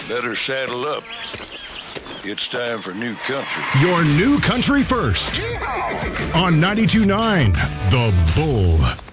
Better saddle up. It's time for new country. Your new country first. On 92.9 The Bull.